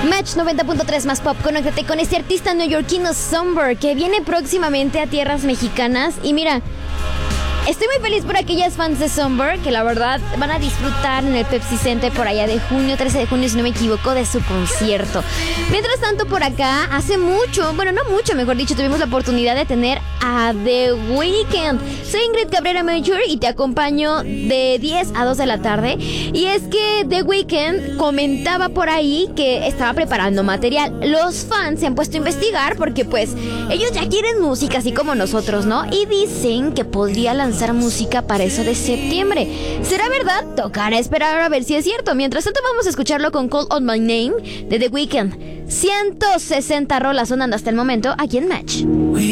Match 90.3 más pop, conéctate con este artista neoyorquino Somber, que viene próximamente a tierras mexicanas. Y mira, estoy muy feliz por aquellas fans de Somber que la verdad van a disfrutar en el Pepsi Center por allá de junio, 13 de junio si no me equivoco, de su concierto. Mientras tanto por acá, hace mucho, bueno no mucho mejor dicho, tuvimos la oportunidad de tener a The Weeknd. Soy Ingrid Cabrera Major y te acompaño de 10 a 2 de la tarde. Y es que The Weeknd comentaba por ahí que estaba preparando material. Los fans se han puesto a investigar porque pues ellos ya quieren música así como nosotros, ¿no? Y dicen que podría lanzar música para eso de septiembre. ¿Será verdad? Tocará esperar a ver si es cierto. Mientras tanto vamos a escucharlo con Call on My Name de The Weeknd. 160 rolas sonando hasta el momento aquí en Match.